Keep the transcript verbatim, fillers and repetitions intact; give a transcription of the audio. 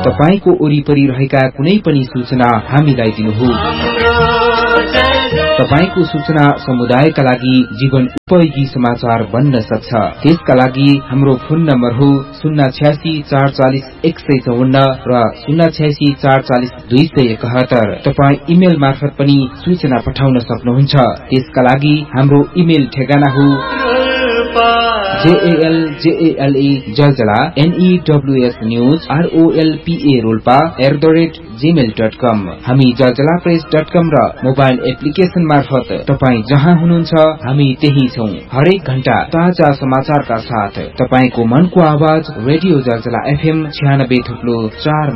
तपाईको वरिपरि रहेका कुनै पनि सूचना हामीलाई दिनुहोस्। तपाईको सूचना समुदायका लागि जीवन उपयोगी समाचार बन्न सक्छ। त्यसका लागि हाम्रो फोन नम्बर हो शून्य छ्यासी चार चालिस एक सय चौवन्न र शून्य छ्यासी चार चालिस दुई सय एकहत्तर। तपाई इमेल मार्फत पनि सूचना पठाउन सक्नुहुन्छ। त्यसका लागि हाम्रो इमेल ठेगाना हो JL जेएलए Jaljala एनईडब्ल्यूएस news आरओएलपीए Rolpa at the rate Gmail dot कम। हामी जलजला प्रेस डट कम र मोबाइल एप्लिकेशन मार्फत तपाईँ जहाँ हुनुहुन्छ हामी त्यही छौं। हरेक घण्टा ताजा समाचारका साथ तपाईको मनको आवाज रेडियो जलजला एफएम छ्यानब्बे थुप्लो चार